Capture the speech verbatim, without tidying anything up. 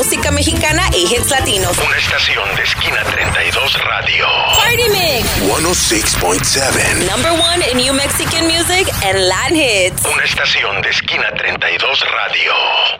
música mexicana y hits latinos. Una estación de Esquina treinta y dos Radio. Party Mix. ciento seis punto siete. Number one in New Mexican music and Latin hits. Una estación de Esquina treinta y dos Radio.